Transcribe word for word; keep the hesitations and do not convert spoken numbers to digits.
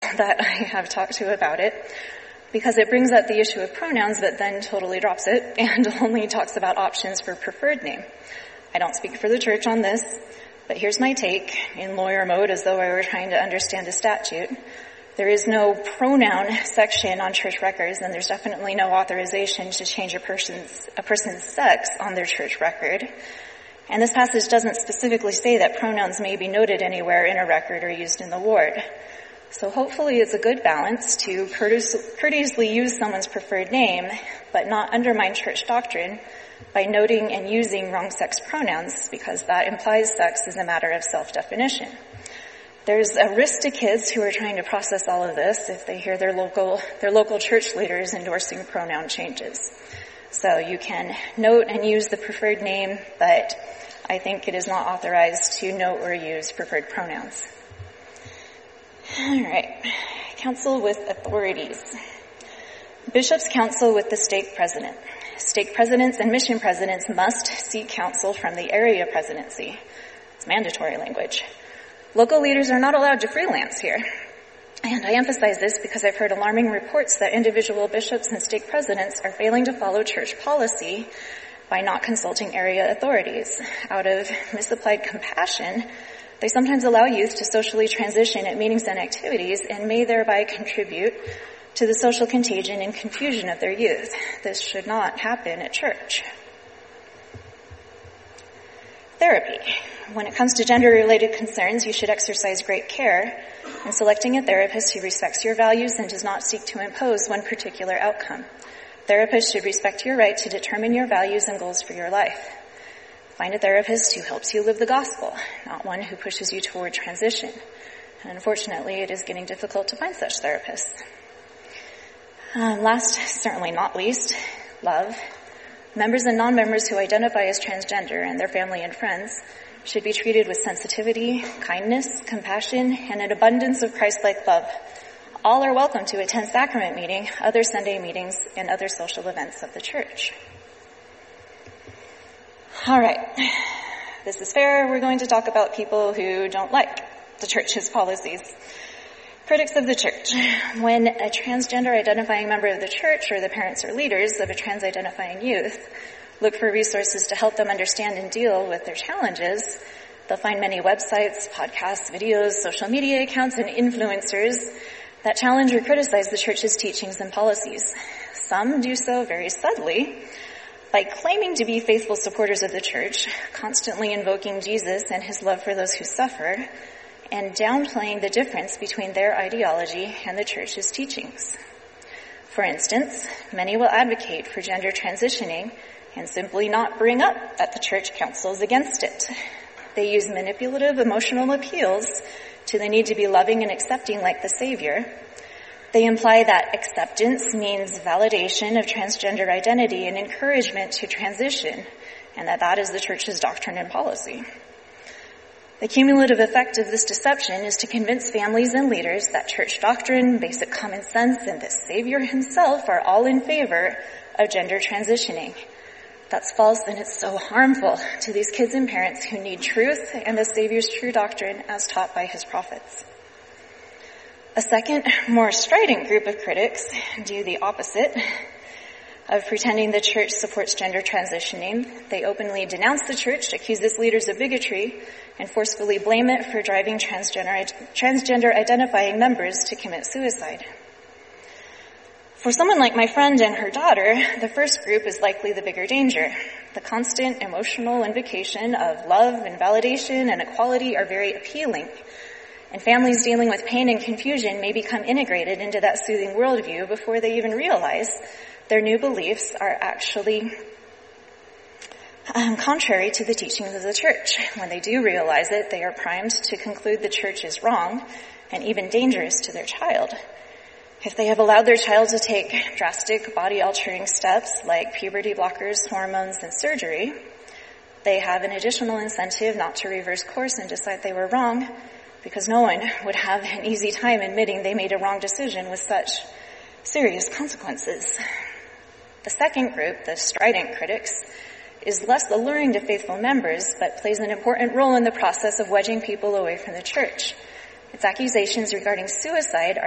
that I have talked to about it, because it brings up the issue of pronouns but then totally drops it and only talks about options for preferred name. I don't speak for the church on this, but here's my take in lawyer mode as though I were trying to understand a statute. There is no pronoun section on church records, and there's definitely no authorization to change a person's, a person's sex on their church record. And this passage doesn't specifically say that pronouns may be noted anywhere in a record or used in the ward. So hopefully it's a good balance to courteously use someone's preferred name, but not undermine church doctrine by noting and using wrong sex pronouns, because that implies sex is a matter of self-definition. There's a risk to kids who are trying to process all of this if they hear their local, their local church leaders endorsing pronoun changes. So you can note and use the preferred name, but I think it is not authorized to note or use preferred pronouns. All right. Counsel with authorities. Bishops counsel with the stake president. Stake presidents and mission presidents must seek counsel from the area presidency. It's mandatory language. Local leaders are not allowed to freelance here. And I emphasize this because I've heard alarming reports that individual bishops and stake presidents are failing to follow church policy by not consulting area authorities. Out of misapplied compassion, they sometimes allow youth to socially transition at meetings and activities and may thereby contribute to the social contagion and confusion of their youth. This should not happen at church. Therapy. When it comes to gender-related concerns, you should exercise great care in selecting a therapist who respects your values and does not seek to impose one particular outcome. Therapists should respect your right to determine your values and goals for your life. Find a therapist who helps you live the gospel, not one who pushes you toward transition. And unfortunately, it is getting difficult to find such therapists. Um, last, certainly not least, love. Members and non-members who identify as transgender and their family and friends should be treated with sensitivity, kindness, compassion, and an abundance of Christ-like love. All are welcome to attend sacrament meeting, other Sunday meetings, and other social events of the church. All right. This is fair. We're going to talk about people who don't like the church's policies. Critics of the church. When a transgender identifying member of the church or the parents or leaders of a trans identifying youth look for resources to help them understand and deal with their challenges, they'll find many websites, podcasts, videos, social media accounts, and influencers that challenge or criticize the church's teachings and policies. Some do so very subtly, by claiming to be faithful supporters of the church, constantly invoking Jesus and his love for those who suffer, and downplaying the difference between their ideology and the church's teachings. For instance, many will advocate for gender transitioning and simply not bring up that the church counsels against it. They use manipulative emotional appeals to the need to be loving and accepting like the Savior. They imply that acceptance means validation of transgender identity and encouragement to transition, and that that is the church's doctrine and policy. The cumulative effect of this deception is to convince families and leaders that church doctrine, basic common sense, and the Savior himself are all in favor of gender transitioning. That's false, and it's so harmful to these kids and parents who need truth and the Savior's true doctrine as taught by his prophets. A second, more strident group of critics do the opposite of pretending the church supports gender transitioning. They openly denounce the church, accuse its leaders of bigotry, and forcefully blame it for driving transgender, transgender identifying members to commit suicide. For someone like my friend and her daughter, the first group is likely the bigger danger. The constant emotional invocation of love and validation and equality are very appealing. And families dealing with pain and confusion may become integrated into that soothing worldview before they even realize their new beliefs are actually um, contrary to the teachings of the church. When they do realize it, they are primed to conclude the church is wrong and even dangerous to their child. If they have allowed their child to take drastic body-altering steps like puberty blockers, hormones, and surgery, they have an additional incentive not to reverse course and decide they were wrong, because no one would have an easy time admitting they made a wrong decision with such serious consequences. The second group, the strident critics, is less alluring to faithful members, but plays an important role in the process of wedging people away from the church. Its accusations regarding suicide are